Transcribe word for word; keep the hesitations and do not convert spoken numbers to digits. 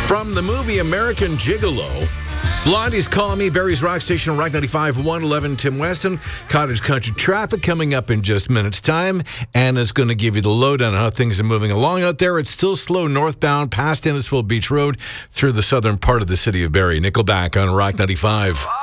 From the movie American Gigolo, Blondie's Call Me, Barry's Rock Station, Rock ninety-five point one, eleven, Tim Weston. Cottage Country traffic coming up in just minutes' time. Anna's going to give you the lowdown on how things are moving along out there. It's still slow northbound past Innisfil Beach Road through the southern part of the city of Barrie. Nickelback on Rock ninety-five.